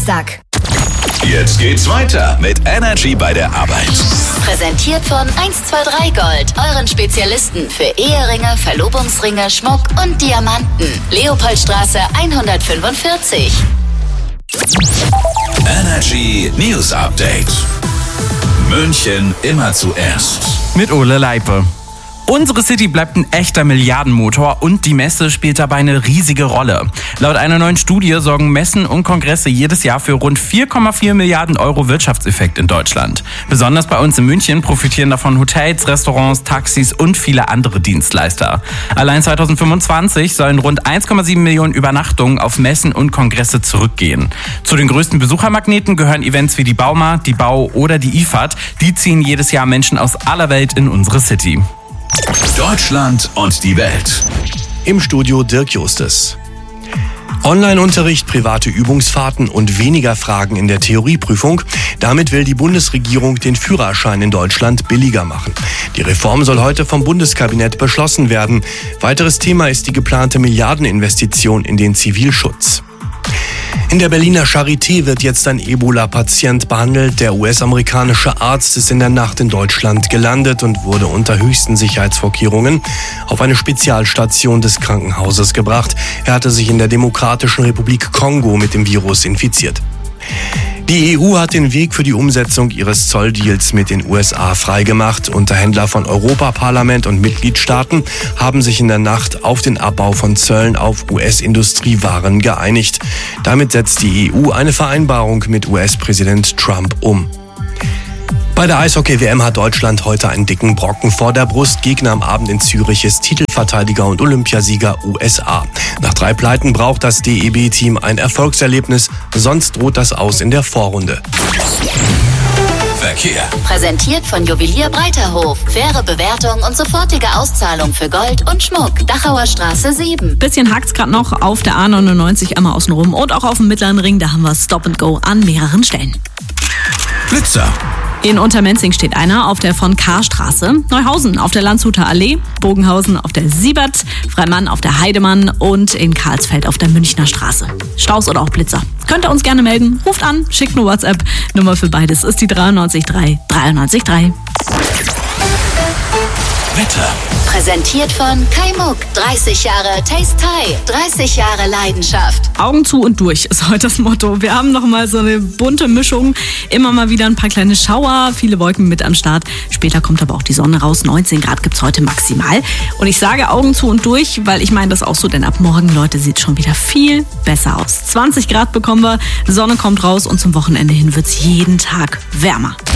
Dienstag. Jetzt geht's weiter mit Energy bei der Arbeit. Präsentiert von 123 Gold, euren Spezialisten für Eheringe, Verlobungsringe, Schmuck und Diamanten. Leopoldstraße 145. Energy News Update. München immer zuerst. Mit Ole Leipe. Unsere City bleibt ein echter Milliardenmotor und die Messe spielt dabei eine riesige Rolle. Laut einer neuen Studie sorgen Messen und Kongresse jedes Jahr für rund 4,4 Milliarden Euro Wirtschaftseffekt in Deutschland. Besonders bei uns in München profitieren davon Hotels, Restaurants, Taxis und viele andere Dienstleister. Allein 2025 sollen rund 1,7 Millionen Übernachtungen auf Messen und Kongresse zurückgehen. Zu den größten Besuchermagneten gehören Events wie die Bauma, die Bau oder die IFAD. Die ziehen jedes Jahr Menschen aus aller Welt in unsere City. Deutschland und die Welt. Im Studio Dirk Justus. Online-Unterricht, private Übungsfahrten und weniger Fragen in der Theorieprüfung. Damit will die Bundesregierung den Führerschein in Deutschland billiger machen. Die Reform soll heute vom Bundeskabinett beschlossen werden. Weiteres Thema ist die geplante Milliardeninvestition in den Zivilschutz. In der Berliner Charité wird jetzt ein Ebola-Patient behandelt. Der US-amerikanische Arzt ist in der Nacht in Deutschland gelandet und wurde unter höchsten Sicherheitsvorkehrungen auf eine Spezialstation des Krankenhauses gebracht. Er hatte sich in der Demokratischen Republik Kongo mit dem Virus infiziert. Die EU hat den Weg für die Umsetzung ihres Zolldeals mit den USA freigemacht. Unterhändler von Europaparlament und Mitgliedstaaten haben sich in der Nacht auf den Abbau von Zöllen auf US-Industriewaren geeinigt. Damit setzt die EU eine Vereinbarung mit US-Präsident Trump um. Bei der Eishockey-WM hat Deutschland heute einen dicken Brocken vor der Brust. Gegner am Abend in Zürich ist Titelverteidiger und Olympiasieger USA. Nach 3 Pleiten braucht das DEB-Team ein Erfolgserlebnis, sonst droht das Aus in der Vorrunde. Verkehr. Präsentiert von Juwelier Breiterhof. Faire Bewertung und sofortige Auszahlung für Gold und Schmuck. Dachauer Straße 7. Bisschen hakt's gerade noch auf der A99 einmal außenrum und auch auf dem Mittleren Ring. Da haben wir Stop and Go an mehreren Stellen. Blitzer. In Untermenzing steht einer auf der Von-Kahr-Straße, Neuhausen auf der Landshuter Allee, Bogenhausen auf der Siebert, Freimann auf der Heidemann und in Karlsfeld auf der Münchner Straße. Staus oder auch Blitzer. Könnt ihr uns gerne melden, ruft an, schickt eine WhatsApp. Nummer für beides ist die 93 3. Wetter. Präsentiert von Kai Muck. 30 Jahre Taste Thai. 30 Jahre Leidenschaft. Augen zu und durch ist heute das Motto. Wir haben noch mal so eine bunte Mischung. Immer mal wieder ein paar kleine Schauer, viele Wolken mit am Start. Später kommt aber auch die Sonne raus. 19 Grad gibt's heute maximal. Und ich sage Augen zu und durch, weil ich meine das auch so, denn ab morgen, Leute, sieht schon wieder viel besser aus. 20 Grad bekommen wir, Sonne kommt raus und zum Wochenende hin wird's jeden Tag wärmer.